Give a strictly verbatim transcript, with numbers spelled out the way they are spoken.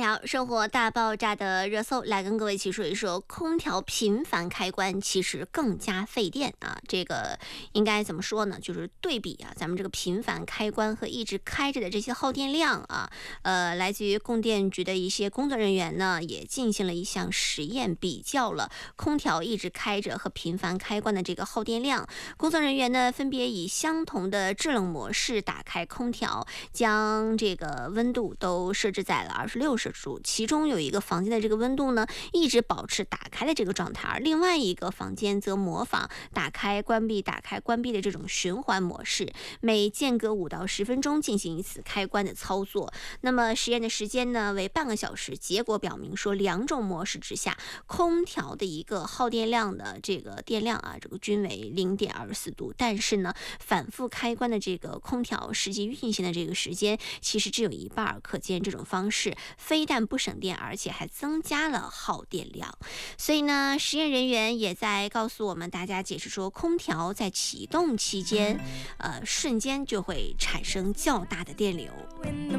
条生活大爆炸的热搜，来跟各位一起说一说，空调频繁开关其实更加费电啊。这个应该怎么说呢？就是对比啊，咱们这个频繁开关和一直开着的这些耗电量啊，呃，来自于供电局的一些工作人员呢，也进行了一项实验，比较了空调一直开着和频繁开关的这个耗电量。工作人员呢，分别以相同的制冷模式打开空调，将这个温度都设置在了二十六摄氏度，其中有一个房间的这个温度呢一直保持打开的这个状态，而另外一个房间则模仿打开关闭打开关闭的这种循环模式，每间隔五到十分钟进行一次开关的操作。那么实验的时间呢为半个小时，结果表明说两种模式之下，空调的一个耗电量的这个电量啊，这个均为零点二四度，但是呢反复开关的这个空调实际运行的这个时间其实只有一半，可见这种方式非但不省电，而且还增加了耗电量。所以呢，实验人员也在告诉我们大家解释说，空调在启动期间，呃，瞬间就会产生较大的电流。